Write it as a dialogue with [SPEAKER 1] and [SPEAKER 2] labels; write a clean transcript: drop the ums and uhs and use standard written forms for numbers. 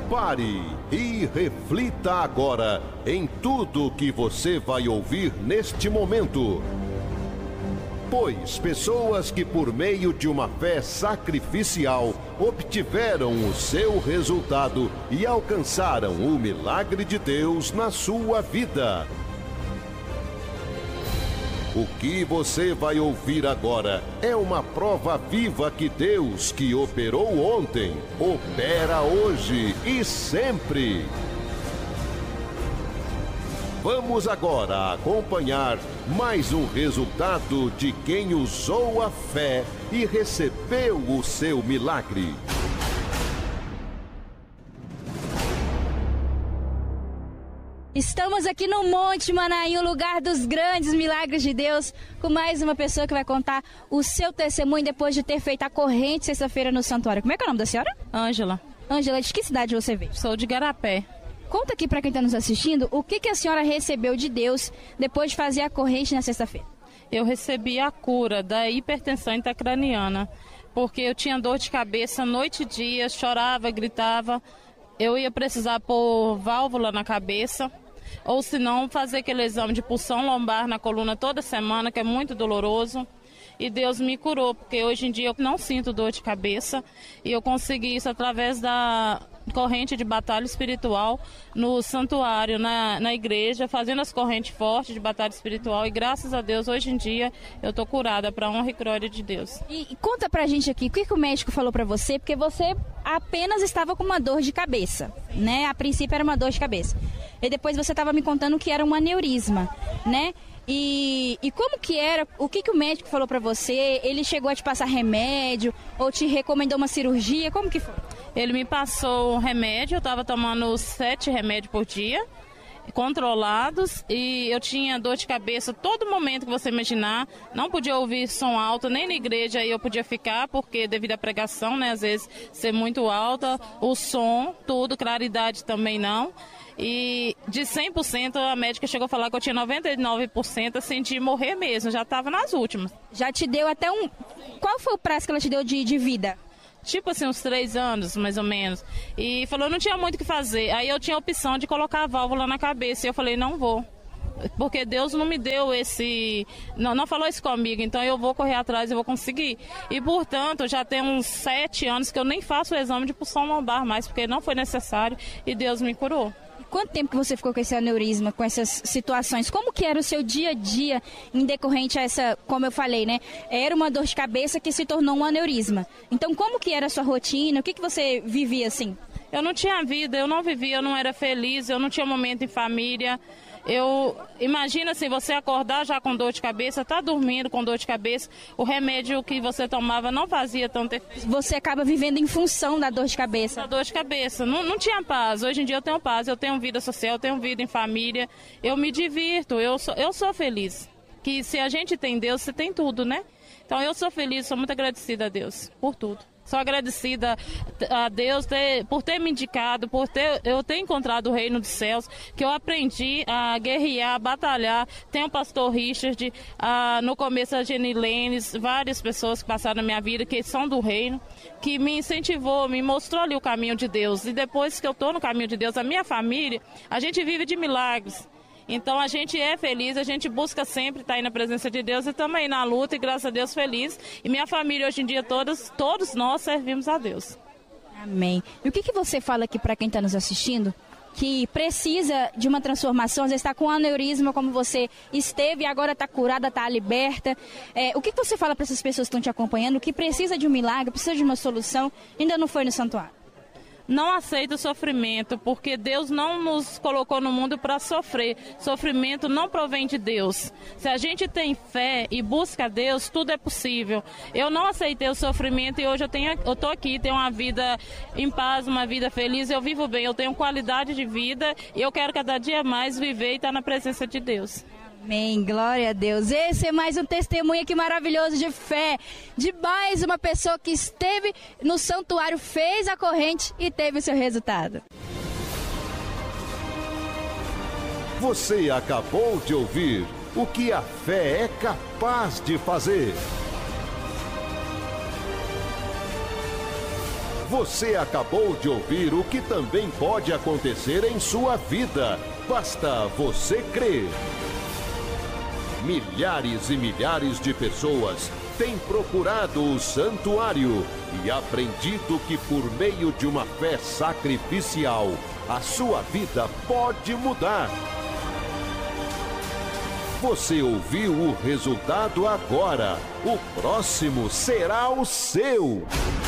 [SPEAKER 1] Pare e reflita agora em tudo que você vai ouvir neste momento. Pois pessoas que por meio de uma fé sacrificial obtiveram o seu resultado e alcançaram o milagre de Deus na sua vida. O que você vai ouvir agora é uma prova viva que Deus, que operou ontem, opera hoje e sempre. Vamos agora acompanhar mais um resultado de quem usou a fé e recebeu o seu milagre.
[SPEAKER 2] Estamos aqui no Monte Manaim, o lugar dos grandes milagres de Deus, com mais uma pessoa que vai contar o seu testemunho depois de ter feito a corrente sexta-feira no santuário. Como é que é o nome da senhora?
[SPEAKER 3] Ângela.
[SPEAKER 2] Ângela, de que cidade você veio?
[SPEAKER 3] Sou de Garapé.
[SPEAKER 2] Conta aqui pra quem está nos assistindo o que a senhora recebeu de Deus depois de fazer a corrente na sexta-feira.
[SPEAKER 3] Eu recebi a cura da hipertensão intracraniana, porque eu tinha dor de cabeça noite e dia, chorava, gritava. Eu ia precisar pôr válvula na cabeça, ou se não, fazer aquele exame de punção lombar na coluna toda semana, que é muito doloroso. E Deus me curou, porque hoje em dia eu não sinto dor de cabeça. E eu consegui isso através da corrente de batalha espiritual no santuário, na igreja, fazendo as correntes fortes de batalha espiritual. E graças a Deus, hoje em dia, eu estou curada, para a honra e glória de Deus.
[SPEAKER 2] E conta pra gente aqui, o que o médico falou pra você? Porque você apenas estava com uma dor de cabeça, né? A princípio era uma dor de cabeça. E depois você estava me contando que era um aneurisma, né? E como que era, o que o médico falou pra você? Ele chegou a te passar remédio ou te recomendou uma cirurgia? Como que foi?
[SPEAKER 3] Ele me passou um remédio, eu estava tomando 7 remédios por dia, controlados, e eu tinha dor de cabeça todo momento que você imaginar. Não podia ouvir som alto, nem na igreja aí eu podia ficar, porque devido à pregação, né, às vezes ser muito alta, o som, tudo, claridade também não. E de 100%, a médica chegou a falar que eu tinha 99%, eu senti morrer mesmo, já estava nas últimas.
[SPEAKER 2] Já te deu até um... Qual foi o prazo que ela te deu de vida?
[SPEAKER 3] Tipo assim, uns 3 anos, mais ou menos. E falou, não tinha muito o que fazer. Aí eu tinha a opção de colocar a válvula na cabeça. E eu falei, não vou. Porque Deus não me deu esse... Não falou isso comigo, então eu vou correr atrás e vou conseguir. E, portanto, já tem uns 7 anos que eu nem faço o exame de punção lombar mais, porque não foi necessário e Deus me curou.
[SPEAKER 2] Quanto tempo que você ficou com esse aneurisma, com essas situações? Como que era o seu dia a dia em decorrente a essa, como eu falei, né? Era uma dor de cabeça que se tornou um aneurisma. Então, como que era a sua rotina? O que você vivia assim?
[SPEAKER 3] Eu não tinha vida, eu não vivia, eu não era feliz, eu não tinha momento em família. Imagina assim, você acordar já com dor de cabeça, tá dormindo com dor de cabeça, o remédio que você tomava não fazia tanto efeito.
[SPEAKER 2] Você acaba vivendo em função da dor de cabeça.
[SPEAKER 3] Da dor de cabeça, não tinha paz. Hoje em dia eu tenho paz, eu tenho vida social, eu tenho vida em família, eu me divirto, eu sou feliz. Que se a gente tem Deus, você tem tudo, né? Então eu sou feliz, sou muito agradecida a Deus por tudo. Sou agradecida a Deus por ter me indicado, eu ter encontrado o reino dos céus, que eu aprendi a guerrear, a batalhar. Tem o pastor Richard, no começo a Jenny Lenes, várias pessoas que passaram na minha vida, que são do reino, que me incentivou, me mostrou ali o caminho de Deus. E depois que eu estou no caminho de Deus, a minha família, a gente vive de milagres. Então a gente é feliz, a gente busca sempre estar aí na presença de Deus e também na luta, e graças a Deus feliz. E minha família hoje em dia, todos nós servimos a Deus.
[SPEAKER 2] Amém. E o que você fala aqui para quem está nos assistindo, que precisa de uma transformação, às vezes está com aneurisma como você esteve e agora está curada, está liberta. O que você fala para essas pessoas que estão te acompanhando, que precisa de um milagre, precisa de uma solução, ainda não foi no santuário?
[SPEAKER 3] Não aceita o sofrimento, porque Deus não nos colocou no mundo para sofrer. Sofrimento não provém de Deus. Se a gente tem fé e busca Deus, tudo é possível. Eu não aceitei o sofrimento e hoje eu estou aqui, tenho uma vida em paz, uma vida feliz, eu vivo bem, eu tenho qualidade de vida e eu quero cada dia mais viver e estar na presença de Deus.
[SPEAKER 2] Amém, glória a Deus. Esse é mais um testemunho aqui maravilhoso de fé, de mais uma pessoa que esteve no santuário, fez a corrente e teve o seu resultado.
[SPEAKER 1] Você acabou de ouvir o que a fé é capaz de fazer. Você acabou de ouvir o que também pode acontecer em sua vida. Basta você crer. Milhares e milhares de pessoas têm procurado o santuário e aprendido que por meio de uma fé sacrificial, a sua vida pode mudar. Você ouviu o resultado agora. O próximo será o seu.